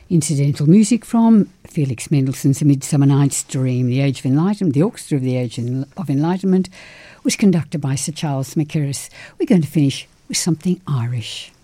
Incidental music from Felix Mendelssohn's A Midsummer Night's Dream. The Age of Enlightenment, the Orchestra of the Age of Enlightenment, was conducted by Sir Charles Mackerras. We're going to finish with something Irish.